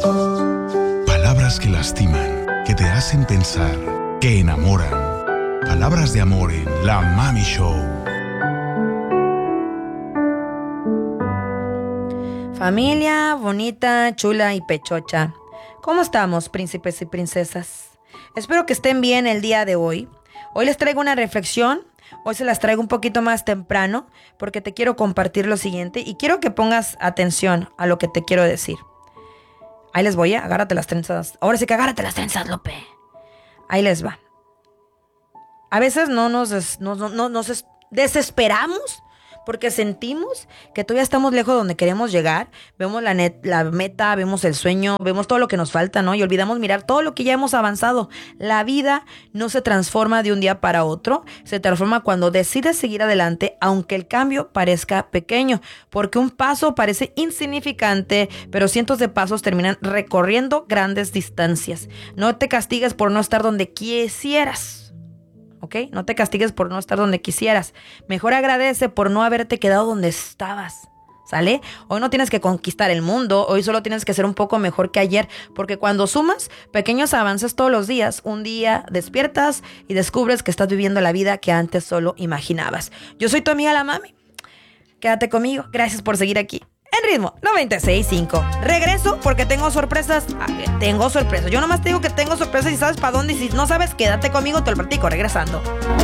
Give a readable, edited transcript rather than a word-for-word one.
Palabras que lastiman, que te hacen pensar, que enamoran. Palabras de amor en La Mami Show. Familia bonita, chula y pechocha. ¿Cómo estamos, príncipes y princesas? Espero que estén bien el día de hoy. Hoy les traigo una reflexión. Hoy se las traigo un poquito más temprano porque te quiero compartir lo siguiente y quiero que pongas atención a lo que te quiero decir. Ahí les voy, agárrate las trenzas. Ahora sí que agárrate las trenzas, Lope. Ahí les va. A veces nos desesperamos porque sentimos que todavía estamos lejos de donde queremos llegar. Vemos la meta, vemos el sueño, vemos todo lo que nos falta, ¿no? Y olvidamos mirar todo lo que ya hemos avanzado. La vida no se transforma de un día para otro. Se transforma cuando decides seguir adelante, aunque el cambio parezca pequeño. Porque un paso parece insignificante, pero cientos de pasos terminan recorriendo grandes distancias. No te castigues por no estar donde quisieras. ¿Ok? No te castigues por no estar donde quisieras. Mejor agradece por no haberte quedado donde estabas. ¿Sale? Hoy no tienes que conquistar el mundo. Hoy solo tienes que ser un poco mejor que ayer. Porque cuando sumas pequeños avances todos los días, un día despiertas y descubres que estás viviendo la vida que antes solo imaginabas. Yo soy tu amiga la Mami. Quédate conmigo. Gracias por seguir aquí. En Ritmo 96.5. Regreso porque tengo sorpresas. Tengo sorpresas. Yo nomás te digo que tengo sorpresas y sabes para dónde. Y si no sabes, quédate conmigo, te lo platico regresando.